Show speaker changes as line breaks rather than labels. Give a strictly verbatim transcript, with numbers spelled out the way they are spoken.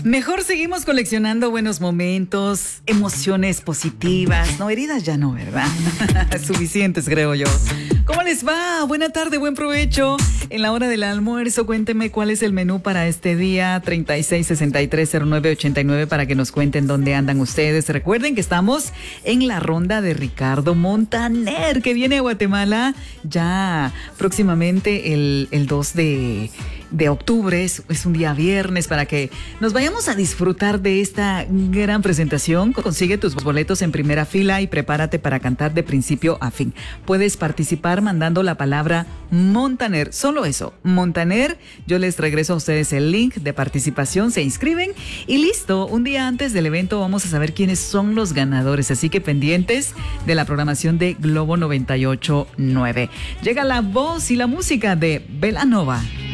Mejor seguimos coleccionando buenos momentos, emociones positivas. No, heridas ya no, ¿verdad? Suficientes, creo yo. ¿Cómo les va? Buena tarde, buen provecho. En la hora del almuerzo, cuéntenme cuál es el menú para este día. treinta y seis, sesenta y tres, cero nueve, ochenta y nueve para que nos cuenten dónde andan ustedes. Recuerden que estamos en la ronda de Ricardo Montaner, que viene a Guatemala ya próximamente el, el dos de octubre. Es, es un día viernes para que nos vayamos a disfrutar de esta gran presentación. Consigue tus boletos en primera fila y prepárate para cantar de principio a fin. Puedes participar mandando la palabra Montaner, solo eso, Montaner. Yo les regreso a ustedes el link de participación, se inscriben y listo. Un día antes del evento vamos a saber quiénes son los ganadores, así que pendientes de la programación de Globo noventa y ocho punto nueve. Llega la voz y la música de Belanova.